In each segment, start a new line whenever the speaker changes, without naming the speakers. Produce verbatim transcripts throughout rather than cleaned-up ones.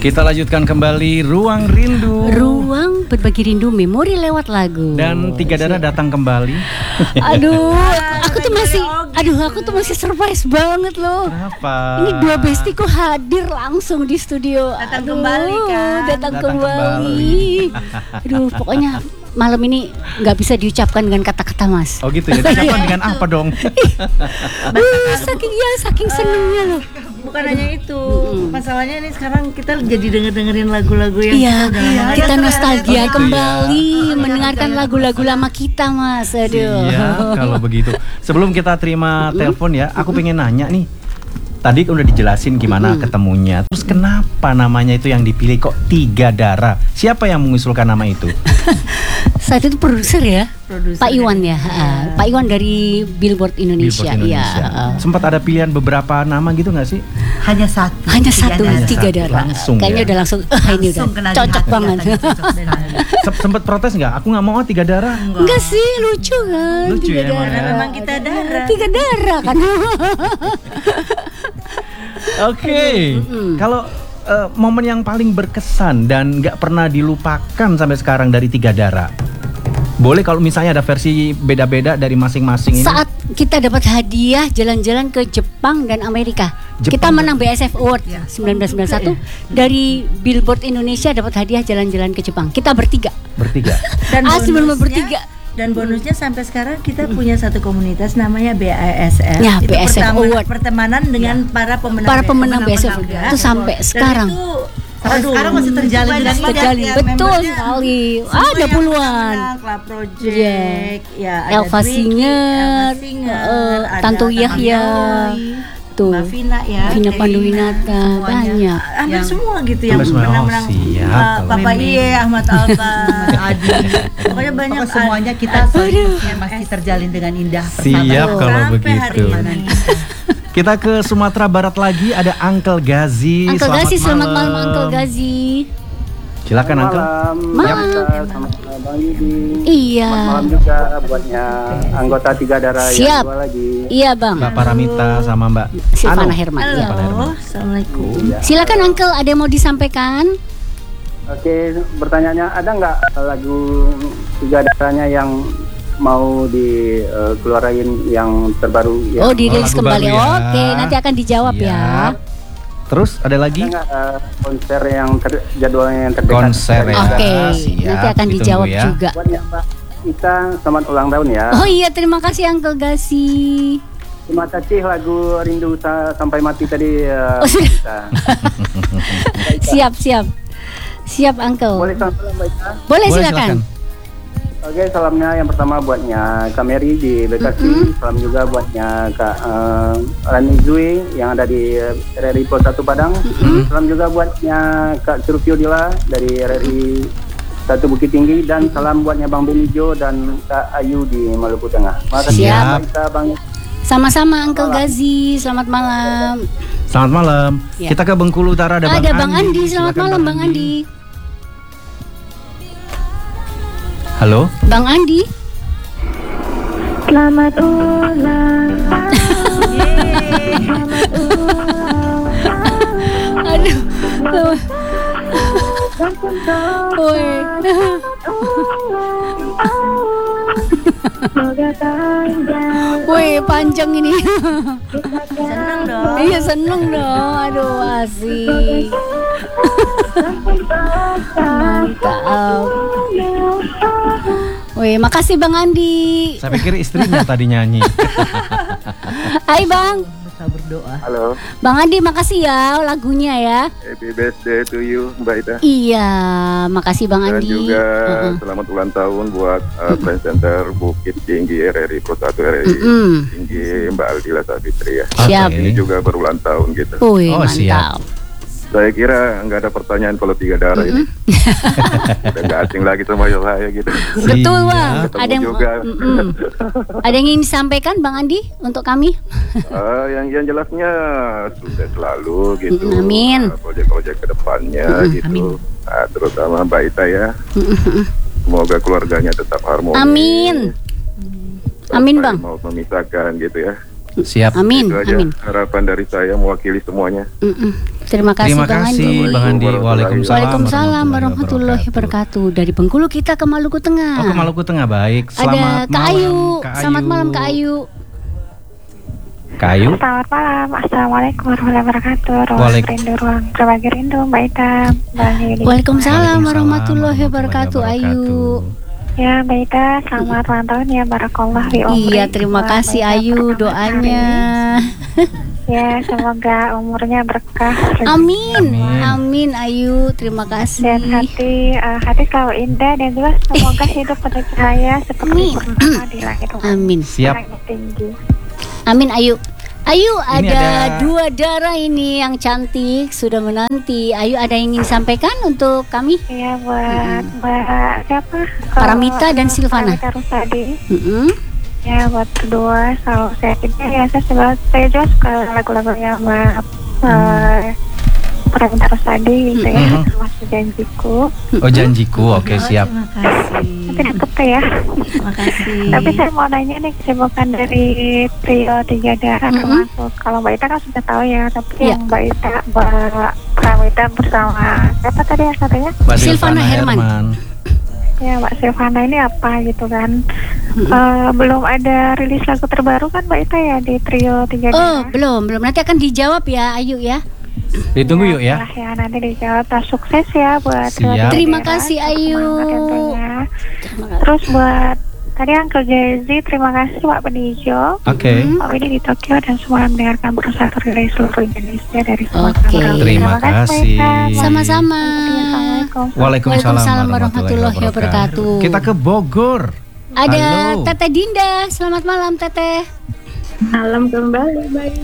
Kita lanjutkan kembali Ruang Rindu.
Ruang berbagi rindu, memori lewat lagu.
Dan Tiga Darah datang kembali.
Aduh, aku tuh masih, aduh aku tuh masih surprise banget loh.
Kenapa?
Ini dua bestiku hadir langsung di studio.
Datang
Aduh,
kembali kan?
Datang,
Datang
kembali. Aduh, pokoknya malam ini nggak bisa diucapkan dengan kata-kata Mas.
Oh gitu ya. Diucapkan dengan apa dong?
uh, saking ya, saking senengnya loh.
Bukan hanya itu, masalahnya ini sekarang kita jadi denger-dengerin lagu-lagu yang
Iya,
kita udah lama nggak
kita
denger.
nostalgia
Oh,
kembali
iya.
mendengarkan lagu-lagu lama kita, Mas. Aduh.
Iya, kalau begitu. Sebelum kita terima telepon ya, aku pengen nanya nih. Tadi udah dijelasin gimana
Mm-mm.
ketemunya. Terus kenapa namanya itu yang dipilih kok Tiga Darah? Siapa yang mengusulkan nama itu?
Saat itu produser ya,
Produser
Pak Iwan
dari-
ya, uh, Pak Iwan dari Billboard Indonesia.
Billboard
Iya.
Indonesia.
uh,
Sempat ada pilihan beberapa nama gitu nggak sih?
Hanya satu.
Hanya
Tiga
satu,
Darah.
Tiga
satu,
Darah.
langsung
Kayaknya
ya.
udah langsung, ah ini udah
Langsung kena di
cocok
hati,
banget.
katanya cocok sekali.
Sep- Sempet protes nggak? Aku nggak mau ah, Tiga Darah.
Enggak sih, lucu kan?
Lucu
Tiga
ya, emang
Darah.
ya.
Memang kita darah.
Tiga Darah kan.
Oke,
Mm-mm.
kalau eh, momen yang paling berkesan dan nggak pernah dilupakan sampai sekarang dari Tiga Darah, boleh kalau misalnya ada versi beda-beda dari masing-masing ini.
Saat kita dapat hadiah jalan-jalan ke Jepang dan Amerika.
Jepang
Kita
dan-
menang B S F Award
Ya.
seribu sembilan ratus sembilan puluh satu dari Billboard Indonesia, dapat hadiah jalan-jalan ke Jepang. Kita bertiga.
Bertiga.
Dan
Ah, sebelum
bonusnya-
bertiga.
Dan bonusnya sampai sekarang kita punya satu komunitas namanya B A S F.
Ya,
Itu
B A S F
pertemanan-
Award.
pertemanan dengan para pemenang
Para pemenang B S F
pemenang
itu sampai
Dan
sekarang.
itu,
Sampai
aduh,
sekarang masih terjalin
banyak
dengan
banget
terjalin.
ya
Betul
membernya.
sekali.
Semua
Ada
yang
puluhan.
menang, Club Project,
Yeah.
ya ada
Elva
Dwiki,
Singer,
Elva Singer,
eh,
ada
Tanto
Tante
Yahya,
Nawawi,
tuh.
Mbak Vina ya,
Vina
Kayak
Panduwinata,
semuanya.
banyak.
Hampir
Yang-
semua gitu yang
Hampir semua. Oh,
menang-menang.
siap.
Uh, Papa
Meme.
Iye, Ahmad Albar,
Adi.
pokoknya banyak.
Pokoknya semuanya kita solidnya masih terjalin dengan indah.
Siap
persahabatan.
kalau
Sampai hari
begitu.
ini.
Kita ke Sumatera Barat lagi, ada Uncle Gazi.
Uncle Gazi, selamat malam Uncle Gazi.
Silakan Uncle.
Malam.
Malam. Sama Bang Yudi.
Iya.
Selamat malam juga buatnya anggota Tiga Darah
Siap.
yang dua lagi.
Iya, Bang.
Mbak Paramita sama Mbak
Silvana
Anu.
Herman. Iya.
Halo, assalamualaikum.
Iya.
Silakan Uncle, ada yang mau disampaikan?
Oke, pertanyaannya ada nggak lagu Tiga Darahnya yang mau dikeluarin yang terbaru?
Oh,
Yang
dirilis
lagu
kembali.
baru ya.
Oke, nanti akan dijawab ya.
Siap. Terus ada lagi?
ada nggak eh, konser yang ter, jadwalnya yang terdekat?
Konser ya.
Oke,
Siap,
nanti akan
ditunggu
dijawab
ya.
juga.
Buatnya Mbak Ita, selamat ulang tahun ya.
Oh iya, terima kasih Uncle Gazi.
Terima kasih lagu Rindu Sa- Sampai Mati tadi. eh,
Oh, sudah.
Ita.
Siap, siap. Siap, Uncle.
Boleh salam Mbak Ita?
Boleh,
Boleh,
silakan.
Oke, salamnya yang pertama buatnya Kak Mary di Bekasi, salam juga buatnya Kak uh, Rani Zui yang ada di R R I Pos satu Padang, salam juga buatnya Kak Surfio Dila dari R R I satu Bukit Tinggi, dan salam buatnya Bang Benijo dan Kak Ayu di Maluku Tengah. Makasih
Siap.
ya, kita Bang.
Sama-sama Uncle Gazi, selamat malam.
Selamat malam.
Ya.
Kita ke Bengkulu Utara, ada,
Ada Bang Andi, selamat
Silakan,
malam Bang Andi.
Halo.
Bang Andi.
Selamat ulang tahun.
Aduh. Woi.
Semoga panjang.
Woi, panjang ini.
Seneng dong.
Iya, seneng dong. Aduh, asik. Mantap. Woi, makasih Bang Andi.
Saya pikir istrinya tadi nyanyi.
Hai Bang.
Kita berdoa.
Halo,
Bang Andi, makasih ya lagunya ya.
happy birthday to you Mbak Ita.
Iya, makasih Bang
Dan
Andi.
juga
Heeh.
selamat ulang tahun buat uh, Trend Center Bukit Tinggi R R I Pro satu R R I
Mm-mm.
Tinggi Mbak Aldila Savitri ya.
Siap.
Ini juga berulang tahun gitu.
Wih,
Oh, siap.
mantap.
Saya kira nggak ada pertanyaan kalau Tiga Darah ini. Udah nggak asing lagi sama saya gitu.
Betul
Siap.
Bang.
Ketemu
Ada yang
juga.
Mm-mm. Ada yang ingin disampaikan Bang Andi untuk kami?
Eh, yang yang jelasnya sukses selalu gitu.
Mm, amin.
Eh, Proyek-proyek kedepannya
Mm-mm,
gitu.
amin.
Nah, terutama Mbak Ita ya. Semoga keluarganya tetap harmonis.
Amin.
Sampai
Amin, Bang.
Mau memisahkan gitu ya.
Siap.
Amin,
Itu aja
amin.
harapan dari saya mewakili semuanya.
Mm-mm. Terima kasih
Terima
Bang
kasih
Andi.
Bang Andi. Waalaikumsalam.
Waalaikumsalam warahmatullahi wabarakatuh. Dari Bengkulu kita ke Maluku Tengah.
Oh, ke Maluku Tengah, baik.
Ada
Selamat
Kak
malam,
Ayu.
Kak
Selamat malam Kak Ayu.
Kak Ayu.
Selamat malam, Assalamualaikum warahmatullahi wabarakatuh. Ruang
Waalaikum-
rindu, ruang berbagi rindu, Mbak Ita, Mbak Yudi.
Waalaikumsalam warahmatullahi wabarakatuh Ayu.
Ya, Mbak Ita, selamat ulang tahun ya, barakallah fi umri.
Iya, terima
Mbak
kasih
Ita
Ayu
pertama
doanya.
kali. Ya, semoga umurnya berkah.
Amin.
Amin.
Amin Ayu, terima
Dan
kasih.
hati uh, hati selalu indah dan juga semoga hidup penuh cahaya seperti
Amin.
purnama di langit
Amin.
Siap.
langit tinggi.
Amin Ayu. Ayu
Ini
ada,
ada-
dua darah ini yang cantik sudah menanti. Ayu ada yang ingin sampaikan untuk kami?
Iya, buat Mbak siapa?
Paramita dan
Eh,
Silvana.
Paramita Rusadi.
Mm-mm.
Ya, buat berdua selalu sehat juga ya. Saya juga, saya juga suka lagu-lagunya Mbak uh, Paramita Rusadi gitu ya.
Mhm.
Termasuk Janjiku.
Oh, janjiku. Oke, siap.
Terima kasih.
Tapi deket tuh ya.
Terima kasih.
Tapi saya mau nanya nih, kesibukan dari trio Tiga Darah
Mhm.
termasuk, kalau Mbak Ita kan sudah tahu ya, tapi
Iya.
yang Mbak Ita, Mbak Pramita bersama siapa tadi yang katanya?
Mbak
Silvana Herman.
Ya, Mbak Silvana ini apa gitu kan? Eh, belum ada rilis lagu terbaru kan Mbak Ita ya di trio Tiga
Oh,
Darah?
belum, belum. Nanti akan dijawab ya Ayu ya.
Ditunggu yuk ya.
Nah, ya nanti dijawab. Nah, sukses ya buat trio
Siap.
Tiga
Terima
Darah.
kasih, Ayu.
Semangat tentunya.
Terima kasih.
Terus buat tadi Uncle Jazzy, terima kasih Pak Penijo.
Oke.
Pak Widi di Tokyo dan semua yang mendengarkan bersatu dari seluruh Indonesia dari semua
Oke.
kalangan.
Terima kasih.
Mbak.
Sama-sama.
Assalamualaikum.
Waalaikumsalam
warahmatullahi wabarakatuh.
Kita ke Bogor.
Ada
Halo.
Teteh Dinda. Selamat malam Teteh.
Malam kembali baik.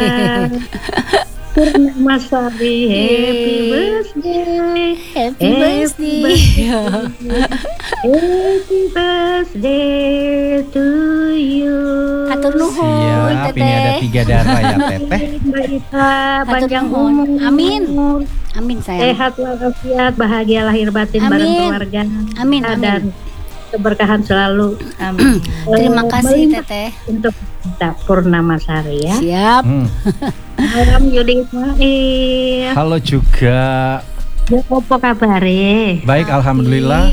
Purnama Sari, happy birthday,
Happy
Happy
birthday.
happy birthday to you.
Atur nuhun
Siap, ini ada
Teteh.
tiga darah ya Teteh.
Mbak Ita, panjang
nuhun.
umur,
Amin. Amin sayang.
sehat walafiat, bahagia lahir batin
Amin.
bareng keluarga,
Amin,
dan
amin.
keberkahan selalu.
Amin.
Terima
Eh,
kasih
melimpah
Teteh.
untuk kita Purnama Sari ya.
Siap.
Hmm.
Malam Yudi Ismail.
Halo juga.
Ya, apa kabare?
Baik, alhamdulillah.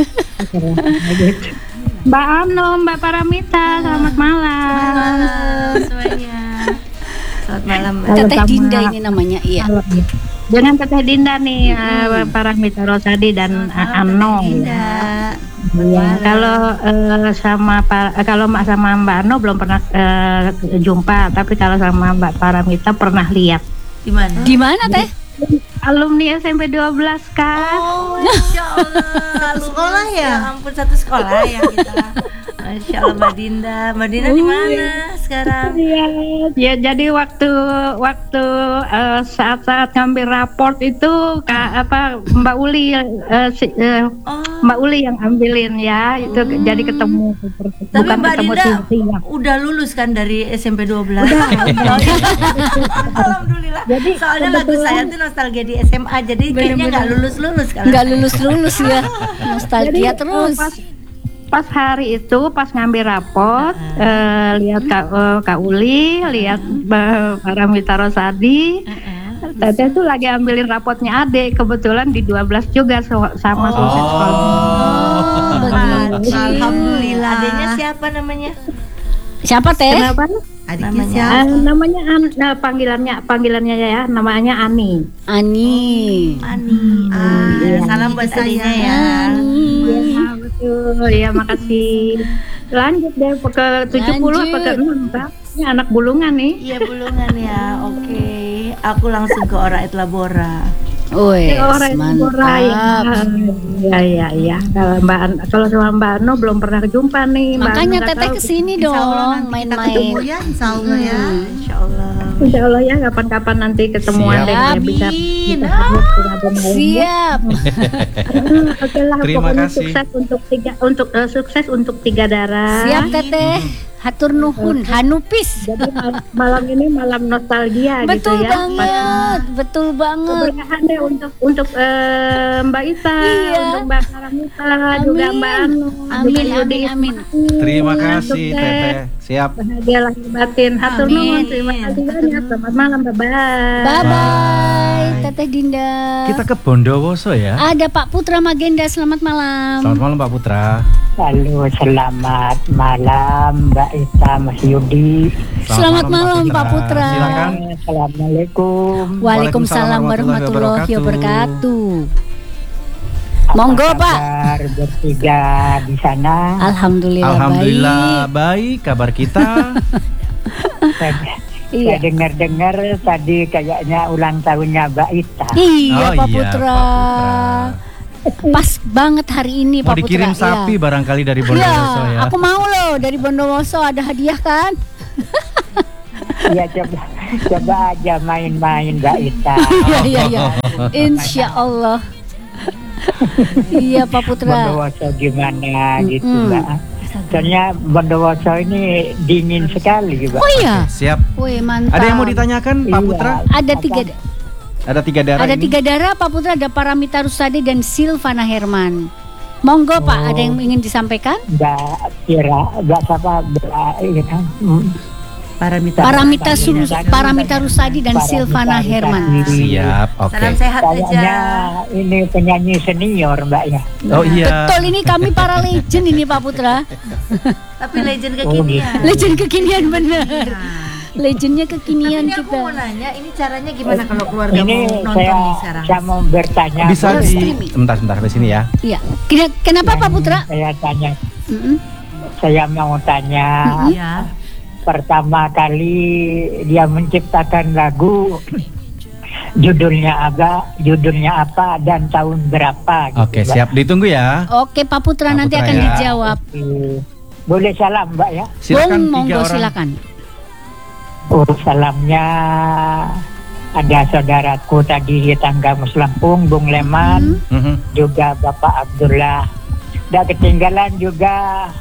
Mbak Ano, Mbak Paramita, selamat malam.
Halo semuanya. Selamat malam Mbak.
Halo,
Teteh
sama-
Dinda ini namanya. Iya.
Dengan Teteh Dinda nih, eh, Paramita Rosadi dan eh, Ano.
Dinda.
Ya, kalau eh, sama Pa- eh, kalau Mbak sama Mbak Ano belum pernah eh, jumpa, tapi kalau sama Mbak Paramita pernah lihat.
Di mana?
Di mana Teh?
Alumni S M P dua belas kan.
Oh, Masya Allah. Sekolah ya? Ya ampun, satu sekolah ya kita. Masya Allah Mbak Dinda. Mbak Dinda di mana sekarang?
Iya, ya jadi waktu waktu eh, saat-saat ngambil raport itu Kak apa Mbak Uli eh, si- eh,
Oh,
Mbak Uli yang ambilin ya, itu
Hmm.
jadi ketemu
tapi
bukan
Mbak
ketemu
Dinda
Sylvia.
udah lulus kan dari S M P dua belas? Alhamdulillah.
Jadi,
Soalnya lagu
kebetulan-
saya tuh nostalgia di S M A, jadi kayaknya nggak lulus-lulus kalau
Nggak
saya.
lulus-lulus ya. Nostalgia
Jadi,
terus.
eh, pas, pas hari itu pas ngambil raport eh, lihat Kak, eh, Kak Uli, lihat Mbak Paramita Rosadi. Teteh tuh lagi ambilin rapotnya adik, kebetulan di dua belas juga so- sama
Oh.
sukses sekolah.
Oh, begitu.
Alhamdulillah. Adanya siapa namanya?
Siapa Teh?
Kenapa?
Adiknya
Eh,
siapa?
namanya An- nah, panggilannya panggilannya ya, namanya Ani.
Ani.
Ani. Ah,
Iya.
salam buat adiknya ya.
Iya, betul. Ya, makasih. Lanjut deh ke tujuh puluh apa ke enam, Pak? Ini anak bulungan nih.
Iya, bulungan ya. Oke. Aku langsung ke Ora et Labora.
Wes,
Orang Borai.
mantap.
Iya, iya, iya. Kalau Mbak An- kalau sama Mbak Ano belum pernah jumpa nih. Mbak
Makanya
Ano nggak
Teteh
tahu.
kesini
Insya Allah
dong,
nanti kita
main-main.
ketemu ya, insya Allah ya. Insya Allah.
Insya Allah ya, kapan-kapan nanti ketemuan
Siap.
deh ya, bisa.
Amin.
bisa sebut Rabu malam ya.
Siap.
Hmm, Oke lah,
Terima
pokoknya
kasih.
sukses untuk tiga untuk eh, sukses untuk tiga darah.
Siap Teteh. hatur nuhun, hanupis.
Jadi mal- malam ini malam nostalgia
Betul
gitu ya.
banget, betul banget.
Keberkahan deh untuk untuk eh, Mbak Ita,
Iya.
untuk Mbak Karamita,
Amin.
juga Mbak Anu,
Amin,
juga Yudi
amin, amin.
Ismail.
Terima
Untuk
kasih
Teh.
Teteh. Siap.
Bahagia lahir batin. Hatur
Amin.
nuhun, terima kasih banyak. Selamat malam, bye bye.
Bye bye, Teteh Dinda.
Kita ke Bondowoso ya.
Ada Pak Putra Magenda, selamat malam.
Selamat malam Pak Putra.
Halo, selamat malam Mbak Ita, Mas Yudi.
Selamat malam, Pak Putra.
Silakan.
Assalamualaikum.
Waalaikumsalam warahmatullahi wabarakatuh.
Apa
Monggo, Pak.
kabar bertiga di sana?
Alhamdulillah,
Alhamdulillah
baik.
baik kabar kita.
Saya,
Iya.
saya dengar-dengar tadi kayaknya ulang tahunnya Mbak Ita.
Iya,
Oh
Pak
iya,
Putra.
Pak
Pas banget hari ini,
Mau
Pak Putra.
dikirim sapi
Iya.
barangkali dari
Iya,
Bondowoso ya.
aku mau loh dari Bondowoso, ada hadiah kan?
Ya coba coba aja main-main Mbak Ita.
Iya, iya, iya. Insya Allah. Iya, Pak Putra.
Bondowoso gimana gitu
Mm-mm.
Mbak. Soalnya Bondowoso ini dingin sekali Mbak.
Oh iya.
Siap.
Wih, mantap.
Ada yang mau ditanyakan Pak
Iya.
Putra?
Ada tiga
Ada tiga darah
ada
ini?
tiga darah, Pak Putra. Ada Paramita Rusadi dan Silvana Herman. Monggo Pak,
Oh.
ada yang ingin disampaikan?
Mbak Kira, Mbak siapa? Mbak ini kan? Hmm.
Paramita.
Paramita Sus- Paramita Rusadi dan
Paramita
Silvana
Rusadi.
Herman.
Siap, oke.
Salam sehat
Kayaknya
aja.
ini penyanyi senior Mbak ya.
Oh iya.
Betul, ini kami para legend ini Pak Putra.
Tapi legend
Oh,
kekinian.
Legend kekinian bener. Legendnya kekinian
Ini aku
kita.
mau nanya, ini caranya gimana kalau keluarga
Ini
mau nonton
saya
nih sekarang?
saya mau bertanya.
Bisa
boleh?
di
streaming.
sebentar sebentar di sini ya.
Iya. Kena- Kenapa Pak
Yang
Putra?
Saya tanya,
Mm-mm.
saya mau tanya.
Iya.
Pertama kali dia menciptakan lagu, judulnya apa? Judulnya apa dan tahun berapa? gitu,
Oke,
Mbak.
siap. Ditunggu ya.
Oke Pak Putra,
Pak
nanti
Putra
akan
ya.
dijawab.
Oke. Boleh salam Mbak ya?
Silakan
Bung,
tiga
monggo
orang.
silakan.
Oh, salamnya ada saudaraku tadi di tangga Muslampung, Bung Leman,
Hmm.
Mhm.
juga Bapak Abdullah. Dan ketinggalan juga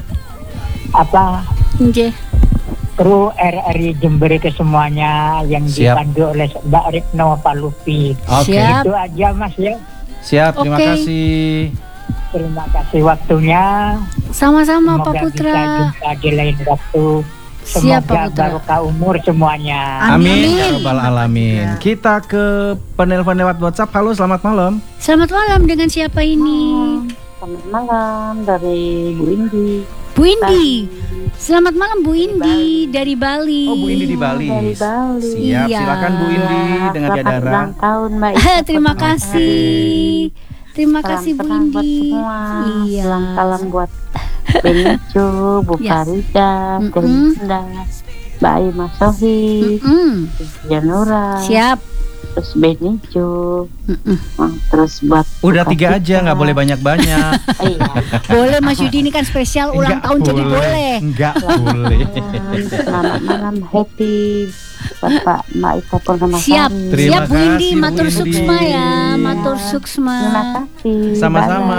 apa
Nggih.
kru R R I Jember ke semuanya yang
Siap.
dipandu oleh Mbak Retno Palupi.
Oke.
Siap.
Itu aja Mas ya.
Siap, terima
Oke.
kasih.
Terima kasih waktunya.
Sama-sama Pak
Semoga
Putra.
bisa jumpa di lain waktu.
Siap, Pak
Semoga
Putra.
barokah umur semuanya.
Amin,
Amin.
ya rabbal alamin. Kita ke penelpon lewat WhatsApp. Halo, selamat malam.
Selamat malam, dengan siapa ini?
Selamat malam dari Bu Indi.
Bu Indi. Selamat malam Bu Indi dari Bali.
Oh, Bu Indi di Bali.
Dari Bali.
Siap,
Iya.
silakan Bu Indi dengan
Selamat
Tiadara.
ulang tahun Mbak
Eh,
Ita.
terima
Selamat
kasih. Terima kasih Bu
Salam-salam buat
Indi.
semua.
Iya.
Salam-salam buat Benicu, Bu
Ya.
Farida,
Mm-mm.
Terinda, Mbak Aima Sohi,
Mm-mm.
Janura,
Siap.
terus Benicu,
Mm-mm.
nah, terus buat
Udah
Bu
tiga aja,
Kafita.
nggak boleh banyak-banyak.
Iya.
Boleh Mas Yudi, ini kan spesial ulang
Nggak
tahun jadi boleh.
Nggak boleh.
Selamat malam, happy Bapak Mbak Ita Purnamasari.
Siap.
Terima
Siap Bu Indi,
kasih, Bu
matur
Indi.
suksma ya, matur suksma.
Terima kasih.
Sama-sama.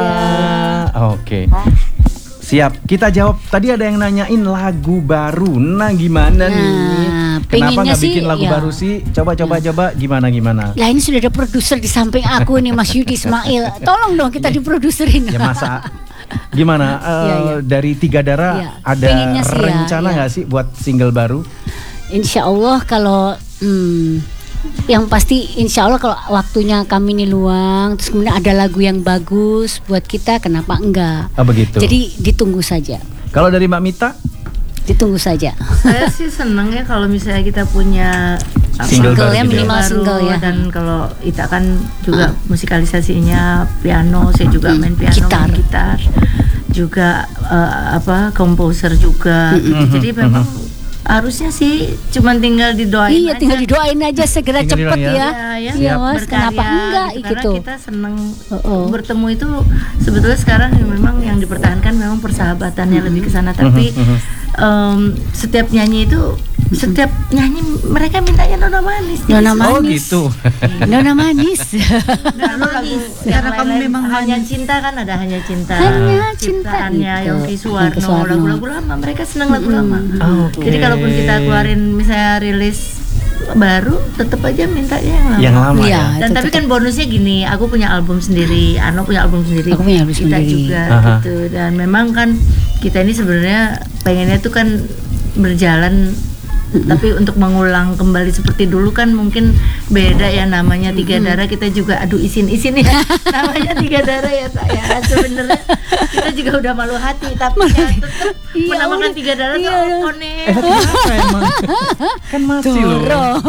Oke. Siap. Kita jawab. Tadi ada yang nanyain lagu baru. Nah, gimana
Nah,
nih? Kenapa
pengennya
nggak
sih,
bikin lagu
ya.
baru sih? Coba coba coba gimana gimana?
Lah ini sudah ada produser di samping aku nih Mas Yudi Ismail. Tolong dong kita diproduserin.
Ya masa gimana eh,
Iya, iya.
dari Tiga Darah
Iya,
ada
pengennya sih ya,
rencana
iya.
nggak sih buat single baru?
Insya Allah kalau hmm, yang pasti insya Allah kalau waktunya kami ini luang, terus kemudian ada lagu yang bagus buat kita, kenapa enggak?
Oh begitu.
Jadi ditunggu saja,
Kalau dari Mbak Mita,
ditunggu saja.
Saya sih seneng ya kalau misalnya kita punya apa,
Single baru
ya,
gitu ya?
minimal
baru,
single ya.
dan kalau Ita kan juga musikalisasinya piano, saya juga main piano,
Gitar.
main gitar, juga eh, apa komposer juga. gitu. Jadi memang harusnya sih cuman tinggal didoain
Iya,
aja.
tinggal didoain aja segera
Tinggal
cepet
didoain
ya.
ya.
Ya,
Iya
ya,
Mas, kenapa
berkarya
enggak
gitu.
gitu?
Karena kita seneng
Oh, oh.
bertemu itu sebetulnya sekarang yang memang yang dipertahankan memang persahabatannya lebih ke sana, tapi em, setiap nyanyi itu setiap nyanyi mereka mintanya Nona Manis. Jadi
Nona
Oh
Manis.
gitu.
Nona Manis.
Nggak manis.
Karena kamu
Lain-lain,
memang
hanya cinta kan ada hanya cinta.
Hanya cinta
Ciptaannya
gitu.
Yongki
Yongki
Suwarno,
Suwarno.
lagu-lagu lama. Mereka senang lagu lama.
Oke.
Jadi kalaupun kita keluarin misalnya rilis baru, tetap aja mintanya yang lama.
Yang lama
Iya.
ya.
Dan
itu
tapi
tetap.
kan bonusnya gini, aku punya album sendiri, Ano punya album sendiri,
Aku punya album
kita
sendiri.
juga
Aha.
gitu. Dan memang kan kita ini sebenarnya pengennya tuh kan berjalan, tapi untuk mengulang kembali seperti dulu kan mungkin beda ya, namanya Tiga Darah. Kita juga aduh isin-isin ya namanya Tiga Darah ya Kak ya. Sebenarnya kita juga udah malu hati, tapi ya tetap
Iya,
menamakan
udah.
Tiga Darah tuh
Iya, udah.
okonek.
Eh tapi kenapa emang? Kan masih loh.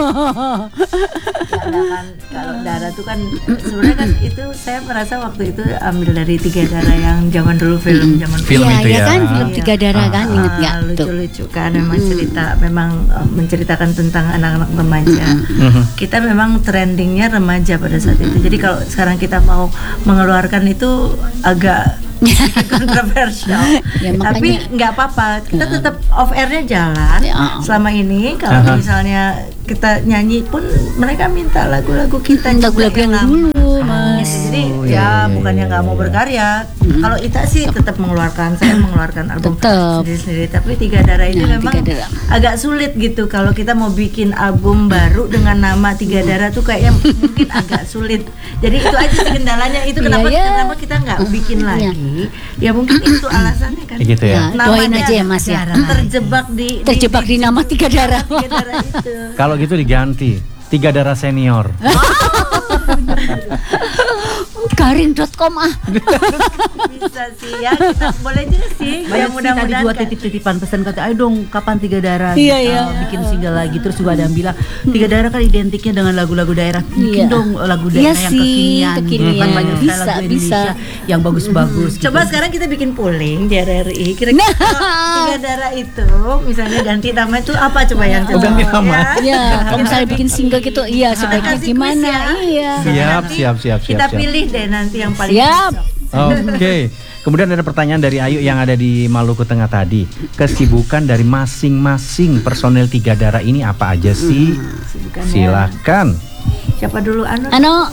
Karena kan kalau darah tuh kan sebenarnya kan itu saya merasa waktu itu ambil dari Tiga Darah yang zaman dulu film zaman
Film
Iya,
itu
iya
ya.
kan film
Iya.
Tiga Darah kan,
Ah,
inget nggak tuh?
lucu-lucu kan memang cerita memang uh, menceritakan tentang anak-anak remaja.
Mhm.
Kita memang trendingnya remaja pada saat itu. Jadi kalau sekarang kita mau mengeluarkan itu agak sedikit kontroversial.
Ya,
Tapi
makanya-
nggak apa-apa. Kita tetap off airnya jalan
Ya.
selama ini. Kalau
Aha.
misalnya kita nyanyi pun mereka minta lagu-lagu kita juga
Lagu-lagu yang
lama.
dulu, Mas.
Gitu. Jadi
Oh,
ya
iya, iya,
bukannya
iya,
nggak mau
iya.
berkarya. Kalau Ita sih tetap mengeluarkan, saya mengeluarkan album
Tetap.
sendiri-sendiri. Tapi Tiga Darah ini
Nah,
memang
Tiga Darah.
agak sulit gitu. Kalau kita mau bikin album baru dengan nama Tiga Darah tuh kayaknya mungkin agak sulit. Jadi itu aja sih kendalanya. Itu kenapa
Iya, iya.
kenapa kita nggak bikin
Iya.
lagi? Ya mungkin itu alasannya kan.
Gitu ya.
Ya, doain aja ya Mas ya.
Terjebak di
Terjebak di nama Tiga Darah.
Tiga Darah itu.
Kalau gitu diganti Tiga Darah Senior.
Karin dot com ah.
Bisa sih ya, kita boleh juga sih.
Banyak
Ya,
sih tadi
mudah-mudahan
juga
kan.
titip-titipan pesan kata, ayo dong kapan Tiga Darah
Iya,
kita
iya.
bikin single lagi. Terus juga ada yang bilang Tiga Darah kan identiknya dengan lagu-lagu daerah. Mungkin
Iya.
dong lagu
Iya
daerah yang
sih,
kekinian.
kekinian.
Kan banyak sekali
Bisa,
lagu
bisa.
Indonesia yang bagus-bagus.
Coba
gitu.
sekarang kita bikin polling di R R I. Kira-kira kalau Tiga Darah itu misalnya ganti nama itu apa coba yang coba?
ganti nama.
Ya, kalau misalnya bikin single gitu, iya sebaiknya
Kasih
gimana?
quiz ya.
Iya.
Siap,
Nanti
siap, siap, siap,
Kita
siap.
pilih deh nanti yang paling
Siap.
cocok.
Oke. Kemudian ada pertanyaan dari Ayu yang ada di Maluku Tengah tadi. Kesibukan dari masing-masing personel Tiga Darah ini apa aja sih?
Kesibukannya.
Silakan.
Siapa dulu Anu?
Ano,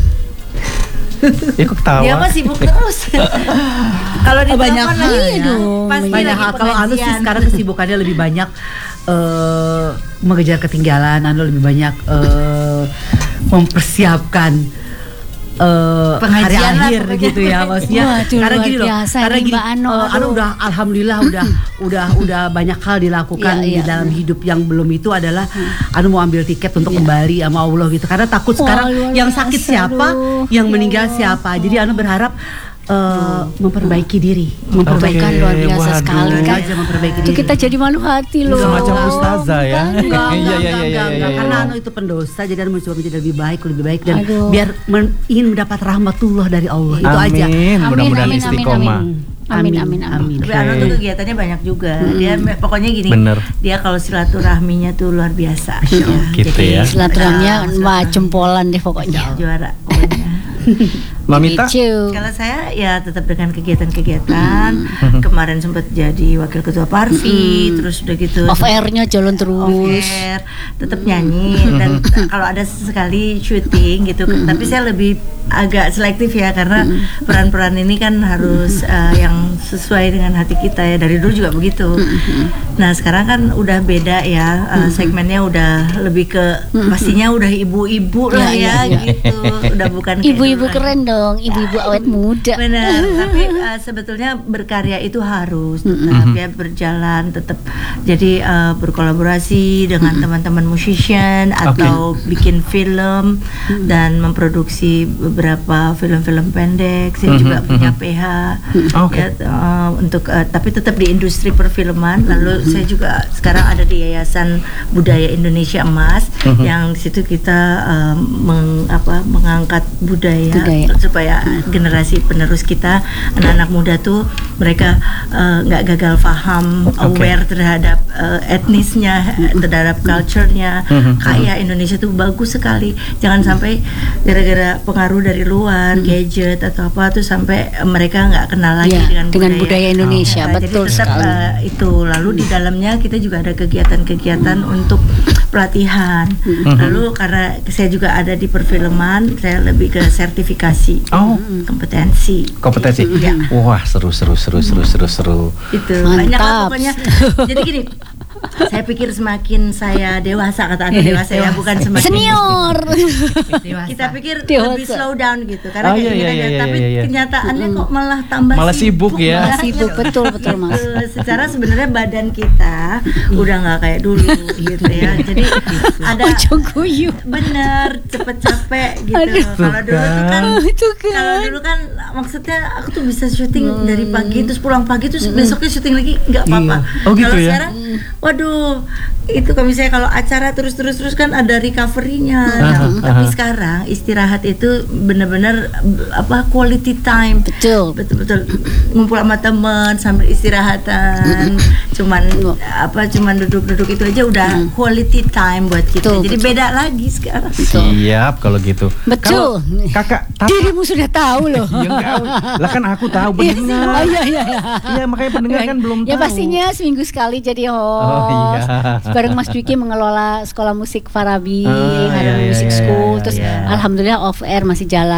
Ya kok ketawa?
Dia mah sibuk terus. Kalau di
Banyak
telepon
hal
lagi,
ya. dong,
pasti
banyak
lagi
hal. Kalau Anu sih
pengajian.
sekarang kesibukannya lebih banyak eh, mengejar ketinggalan. Anu lebih banyak eh, mempersiapkan eh, hari
Pengajian lah
akhir
pokoknya.
gitu ya maksudnya.
Waduh,
karena
luar
gini loh,
biasa
karena
ini
gini,
Mbak Ano,
eh, Anu
aduh.
udah alhamdulillah udah udah udah banyak hal dilakukan
Iya,
di
iya.
dalam hidup. Yang belum itu adalah Anu mau ambil tiket untuk kembali sama Allah gitu. Karena takut
Wah,
sekarang
luar
yang
biasa,
sakit siapa,
aduh.
yang
Ya
meninggal
Allah.
siapa. Jadi Anu berharap eh, memperbaiki diri, memperbaiki
kan
Oke,
luar biasa
waduh.
sekali kan.
aja memperbaiki
Itu
diri.
kita jadi malu hati loh.
Semacam ustazah ya.
Enggak, enggak,
Iya, iya,
enggak,
iya,
enggak,
iya,
enggak.
iya,
Karena
iya.
Anu itu pendosa, jadi Anu mencoba menjadi lebih baik, lebih baik dan
Aduh.
biar men- ingin mendapat rahmatullah dari Allah. Itu aja.
Amin. Mudah-mudahan
amin, amin,
istiqomah.
Amin, amin, amin.
Tapi Anu tuh kegiatannya banyak juga. Dia me- pokoknya gini.
Bener.
Dia kalau silaturahminya tuh luar biasa. Ya,
Gitu
jadi,
ya.
Silaturahminya
eh,
wah jempolan deh pokoknya.
juara pokoknya.
Mamita?
Lucu.
Kalau saya ya tetap dengan kegiatan-kegiatan. Kemarin sempat jadi wakil ketua Parvi, terus udah gitu.
Off airnya jalan terus.
Off-air, tetap nyanyi dan kalau ada sekali syuting gitu. Tapi saya lebih agak selektif ya karena peran-peran ini kan harus uh, yang sesuai dengan hati kita ya. Dari dulu juga begitu. Nah sekarang kan udah beda ya, uh, segmennya udah lebih ke pastinya udah ibu-ibu lah
Iya,
ya,
iya,
gitu. Udah bukan kayak
Ibu-ibu
dulu
keren dong, ibu-ibu awet muda.
Benar, tapi uh, sebetulnya berkarya itu harus tetap ya berjalan, tetap jadi uh, berkolaborasi dengan teman-teman musician atau bikin film dan memproduksi beberapa film-film pendek. Saya juga punya P H
Oke.
ya, uh, untuk uh, tapi tetap di industri perfilman. Lalu saya juga sekarang ada di Yayasan Budaya Indonesia Emas yang di situ kita uh, meng, apa, mengangkat mengangkat budaya,
Budaya.
supaya generasi penerus kita, anak-anak muda tuh mereka eh, nggak gagal paham,
Oke.
aware terhadap eh, etnisnya, terhadap culture-nya.
Mhm.
Kayak Indonesia tuh bagus sekali. Jangan sampai gara-gara pengaruh dari luar, gadget atau apa tuh sampai eh, mereka nggak kenal lagi
Ya,
dengan,
dengan budaya Indonesia,
Nah,
betul
jadi tetap
sekali.
eh, itu. Lalu di dalamnya kita juga ada kegiatan-kegiatan untuk pelatihan. Lalu karena saya juga ada di perfilman, saya lebih ke sertifikasi,
Oh.
kompetensi.
Kompetensi.
Ya.
Wah, seru seru seru seru seru seru.
Itu
Mantap.
banyak lah pokoknya. Jadi gini, saya pikir semakin saya dewasa, kata Anda dewasa ya, bukan semakin
Senior.
Dewasa.
kita pikir
Dewasa.
lebih slow down gitu karena
Oh,
kayak
iya,
gini
iya,
aja.
iya,
Tapi
iya, iya.
kenyataannya kok malah tambah
Malah sibuk ya.
banget.
Sibuk, betul, betul, Mas.
Gitu. Secara sebenarnya badan kita udah nggak kayak dulu gitu ya. Jadi ada
Ujung kuyu.
bener cepet capek gitu.
Aduh.
Kalau dulu tuh kan
Itu kan.
kalau dulu kan maksudnya aku tuh bisa syuting dari pagi terus pulang pagi terus besoknya syuting lagi nggak apa-apa.
Iya. Oh, gitu
Kalau
ya?
sekarang waduh itu kalau misalnya kalau acara terus-terus terus kan ada recovery-nya. Nah,
Aha,
tapi
aha.
sekarang istirahat itu benar-benar apa quality time.
Betul.
Betul-betul ngumpul sama teman sambil istirahatan. Cuman apa cuman duduk-duduk itu aja udah quality time buat kita.
Betul,
Jadi
betul.
beda lagi sekarang.
Siap kalau gitu.
Betul.
Kalau kakak tahu.
Dirimu sudah tahu loh.
Ya enggak, lah kan aku tahu
Iya,
pendengar.
oh iya iya iya.
Iya, makanya pendengar kan belum
Ya
tahu.
pastinya seminggu sekali jadi host.
Oh, iya.
Bareng Mas Dwiki mengelola sekolah musik Farabi,
Ah,
Harmony
iya, iya,
Music
iya,
School.
iya,
Terus
iya.
alhamdulillah off air masih jalan.